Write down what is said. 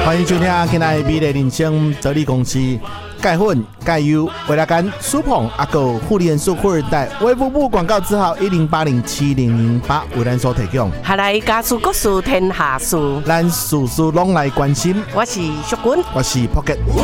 欢迎收听今天的美丽人生哲理公司钙粉钙油维拉甘舒捧阿狗护理元素富二代微服部广告字号10807008为咱所提供。 下来家事国事天下事， 咱事事拢来关心。 我是淑君， 我是 Pocket。